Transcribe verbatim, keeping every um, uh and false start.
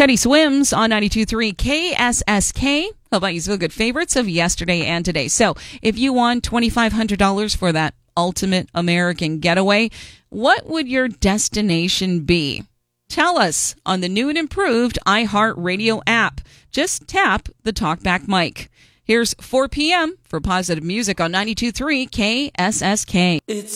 Teddy Swims on ninety-two point three K S S K. How about you feel good favorites of yesterday and today? So if you won twenty-five hundred dollars for that ultimate American getaway, what would your destination be? Tell us on the new and improved iHeartRadio app. Just tap the talkback mic. Here's four p.m. for positive music on ninety-two point three K S S K. It's